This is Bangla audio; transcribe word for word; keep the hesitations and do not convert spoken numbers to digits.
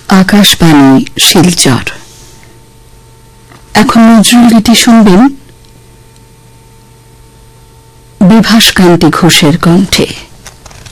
আকাশবাণী শিলচর। এখন নজরুল গীতি শুনবেন বিভাসকান্তি ঘোষের কণ্ঠে।